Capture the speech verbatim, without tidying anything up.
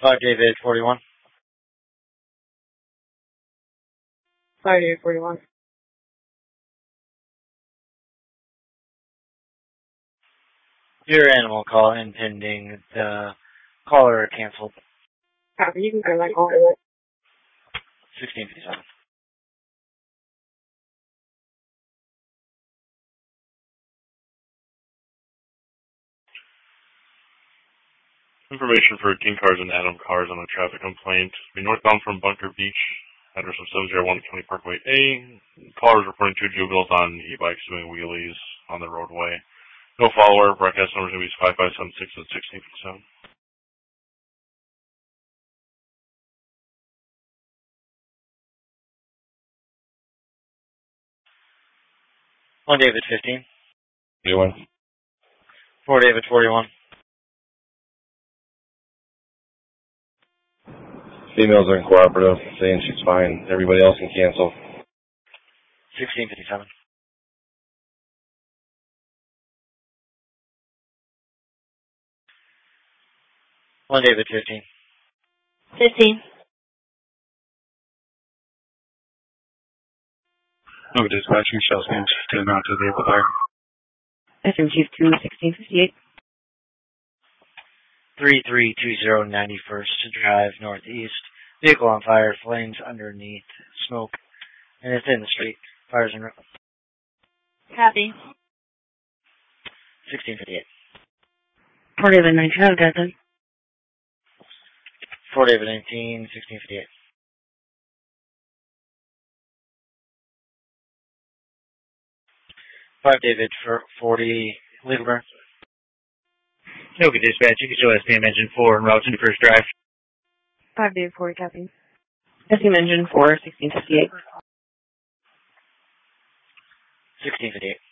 five David forty-one. five David forty-one. Your animal call in pending. The caller canceled. Copy, you can go that call. sixteen fifty-seven. Information for King Cars and Adam Cars on a traffic complaint. Be northbound from Bunker Beach, address of seven oh one County Parkway A. Caller is reporting two juveniles on e-bikes doing wheelies on the roadway. No follower. Broadcast numbers will be five five seven six and sixteen fifty-seven. one David fifteen. Doing. four David forty-one. Females are uncooperative, saying she's fine. Everybody else can cancel. sixteen fifty-seven. one David fifteen. fifteen. No, dispatch, Michelle Spence, to mount to the vehicle fire. S M Chief two, sixteen fifty-eight. three three two zero ninety-first Drive Northeast. Vehicle on fire, flames underneath, smoke, and it's in the street. Fires in road. Copy. sixteen fifty-eight. four David nineteen, I've got them. four David nineteen, sixteen fifty-eight. five David for forty, legal burn. Okay, dispatch, you can show S P M engine four and route to First Drive. five David forty, copy. S M engine four, sixteen fifty-eight. sixteen fifty-eight.